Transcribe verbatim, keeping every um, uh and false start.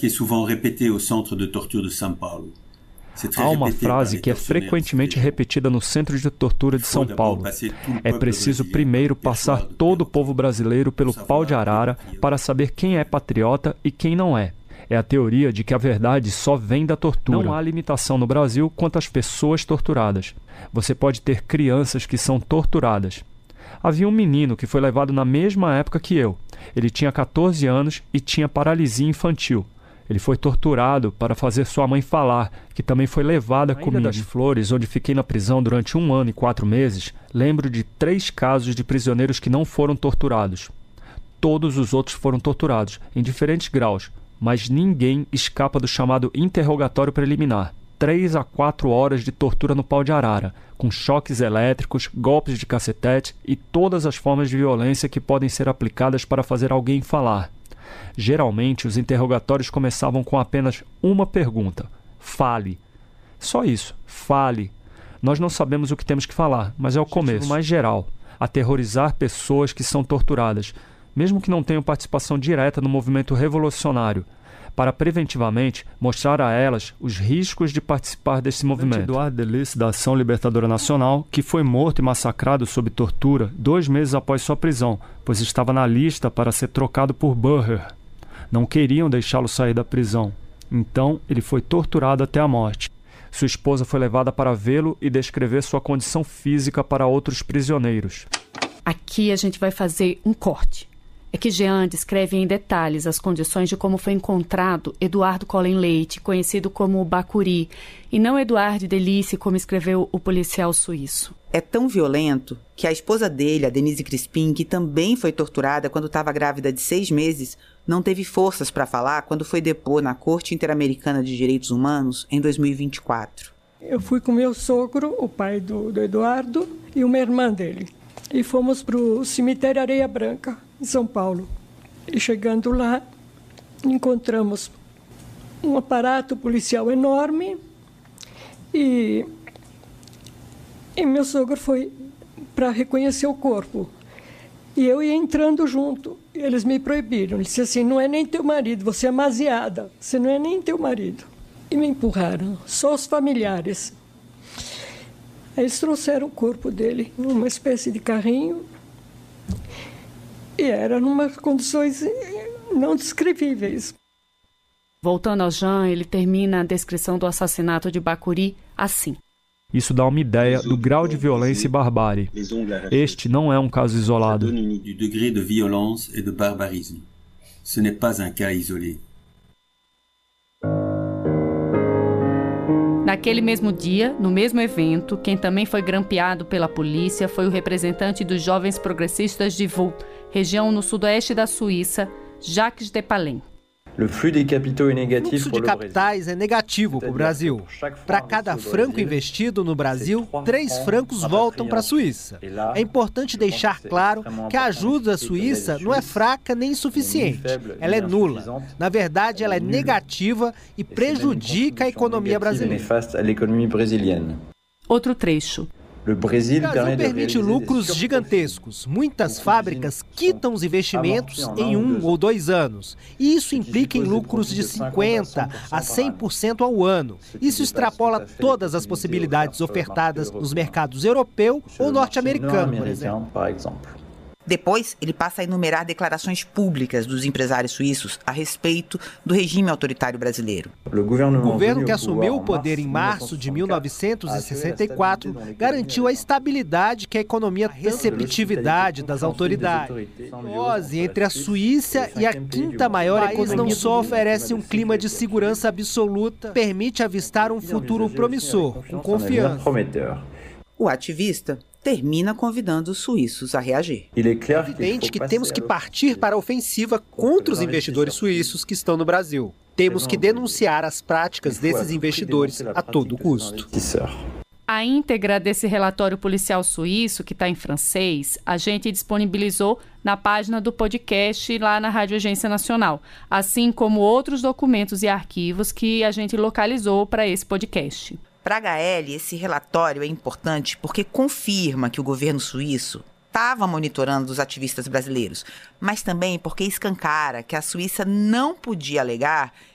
qui est souvent répétée au centre de torture de São Paulo. Há uma frase que é frequentemente repetida no Centro de Tortura de São Paulo. É preciso primeiro passar todo o povo brasileiro pelo pau de arara para saber quem é patriota e quem não é. É a teoria de que a verdade só vem da tortura. Não há limitação no Brasil quanto às pessoas torturadas. Você pode ter crianças que são torturadas. Havia um menino que foi levado na mesma época que eu. Ele tinha catorze anos e tinha paralisia infantil. Ele foi torturado para fazer sua mãe falar, que também foi levada comigo. Na Ilha das Flores, onde fiquei na prisão durante um ano e quatro meses, lembro de três casos de prisioneiros que não foram torturados. Todos os outros foram torturados, em diferentes graus, mas ninguém escapa do chamado interrogatório preliminar. Três a quatro horas de tortura no pau de arara, com choques elétricos, golpes de cacetete e todas as formas de violência que podem ser aplicadas para fazer alguém falar. Geralmente, os interrogatórios começavam com apenas uma pergunta: fale. Só isso, fale. Nós não sabemos o que temos que falar, mas é o começo mais geral: aterrorizar pessoas que são torturadas, mesmo que não tenham participação direta no movimento revolucionário, para preventivamente mostrar a elas os riscos de participar desse movimento. Eduardo Delice, da Ação Libertadora Nacional, que foi morto e massacrado sob tortura dois meses após sua prisão, pois estava na lista para ser trocado por Burger. Não queriam deixá-lo sair da prisão. Então, ele foi torturado até a morte. Sua esposa foi levada para vê-lo e descrever sua condição física para outros prisioneiros. Aqui a gente vai fazer um corte. É que Jean descreve em detalhes as condições de como foi encontrado Eduardo Collen Leite, conhecido como Bacuri, e não Eduardo Delice, como escreveu o policial suíço. É tão violento que a esposa dele, a Denise Crispim, que também foi torturada quando estava grávida de seis meses, não teve forças para falar quando foi depor na Corte Interamericana de Direitos Humanos em dois mil e vinte e quatro. Eu fui com meu sogro, o pai do, do Eduardo, e uma irmã dele. E fomos para o cemitério Areia Branca, em São Paulo. E chegando lá, encontramos um aparato policial enorme e, e meu sogro foi para reconhecer o corpo. E eu ia entrando junto. E eles me proibiram. Ele disse assim: não é nem teu marido, você é maziada, você não é nem teu marido. E me empurraram, só os familiares. Aí eles trouxeram o corpo dele numa espécie de carrinho e era numa condições não descrevíveis. Voltando ao Jean, ele termina a descrição do assassinato de Bacuri assim. Isso dá uma ideia do grau de violência e barbárie. Este não é um caso isolado. Du degré de violence et de barbarisme. Ce n'est pas un cas isolé. Naquele mesmo dia, no mesmo evento, quem também foi grampeado pela polícia foi o representante dos jovens progressistas de Vaud, região no sudoeste da Suíça, Jacques Despalin. O fluxo de capitais é negativo para o Brasil. Para cada franco investido no Brasil, três francos voltam para a Suíça. É importante deixar claro que a ajuda suíça não é fraca nem insuficiente. Ela é nula. Na verdade, ela é negativa e prejudica a economia brasileira. Outro trecho. O Brasil permite lucros gigantescos. Muitas fábricas quitam os investimentos em um ou dois anos. E isso implica em lucros de cinquenta a cem por cento ao ano. Isso extrapola todas as possibilidades ofertadas nos mercados europeu ou norte-americano, por exemplo. Depois, ele passa a enumerar declarações públicas dos empresários suíços a respeito do regime autoritário brasileiro. O governo que assumiu o poder em março de mil novecentos e sessenta e quatro garantiu a estabilidade que a economia, a receptividade das autoridades. A entre a Suíça e a quinta maior economia não só oferece um clima de segurança absoluta, permite avistar um futuro promissor, com confiança. O ativista termina convidando os suíços a reagir. É evidente que temos que partir para a ofensiva contra os investidores suíços que estão no Brasil. Temos que denunciar as práticas desses investidores a todo custo. A íntegra desse relatório policial suíço, que está em francês, a gente disponibilizou na página do podcast lá na Rádio Agência Nacional, assim como outros documentos e arquivos que a gente localizou para esse podcast. Para a H L, esse relatório é importante porque confirma que o governo suíço estava monitorando os ativistas brasileiros, mas também porque escancara que a Suíça não podia alegar